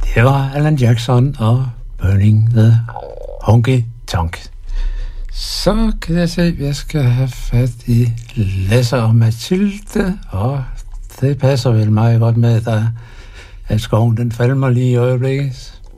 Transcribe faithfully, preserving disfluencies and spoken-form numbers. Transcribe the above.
Det var Alan Jackson og Burning the Honky Tonk. Så kan jeg se, at jeg skal have fat i Lasse og Mathilde, og det passer vel meget godt med, at, at skoven den falmer lige i øjeblikket.